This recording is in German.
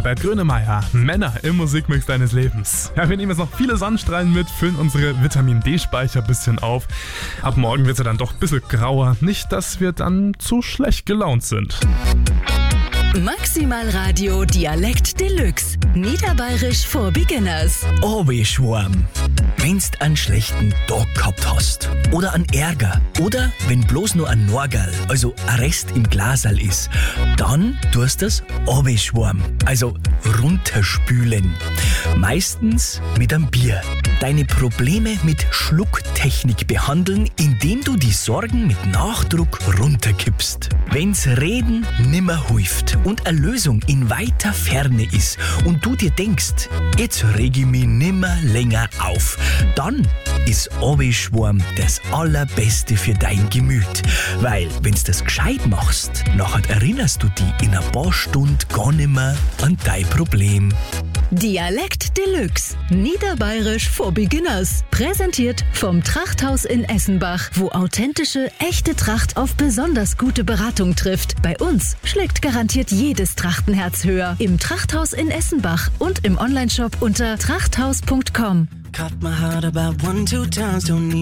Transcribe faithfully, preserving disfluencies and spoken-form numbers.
Herbert Grönemeyer, Männer im Musikmix deines Lebens. Ja, wir nehmen jetzt noch viele Sonnenstrahlen mit, füllen unsere Vitamin-D-Speicher ein bisschen auf. Ab morgen wird es ja dann doch ein bisschen grauer. Nicht, dass wir dann zu schlecht gelaunt sind. Maximal Radio Dialekt Deluxe. Niederbayerisch for Beginners. Obi-Schwarm. Wenn's einen schlechten Tag gehabt hast oder einen Ärger oder wenn bloß nur ein Norgal, also ein Rest im Glasal ist, dann tust du das Obi-Schwarm, also runterspülen. Meistens mit einem Bier. Deine Probleme mit Schlucktechnik behandeln, indem du die Sorgen mit Nachdruck runterkippst. Wenn's Reden nimmer hilft und eine Lösung in weiter Ferne ist und du dir denkst, jetzt reg ich mich nimmer länger auf, dann ist Obi-Schwarm das Allerbeste für dein Gemüt. Weil, wenn's das gescheit machst, nachher erinnerst du dich in ein paar Stunden gar nimmer an dein Problem. Dialekt Deluxe. Niederbayerisch for Beginners. Präsentiert vom Trachthaus in Essenbach, wo authentische, echte Tracht auf besonders gute Beratung trifft. Bei uns schlägt garantiert jedes Trachtenherz höher. Im Trachthaus in Essenbach und im Onlineshop unter trachthaus punkt com. Cut my heart about one, two times, don't need